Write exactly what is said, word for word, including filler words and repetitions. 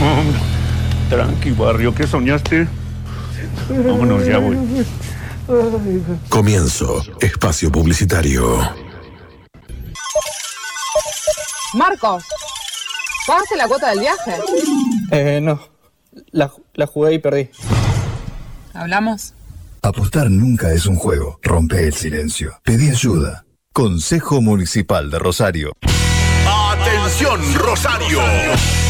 Tranqui, barrio, ¿qué soñaste? Vámonos, ya voy. Comienzo. Espacio publicitario. Marcos, ¿pagaste la cuota del viaje? Eh, no. La, la jugué y perdí. ¿Hablamos? Apostar nunca es un juego. Rompe el silencio. Pedí ayuda. Consejo Municipal de Rosario. ¡Atención, Rosario!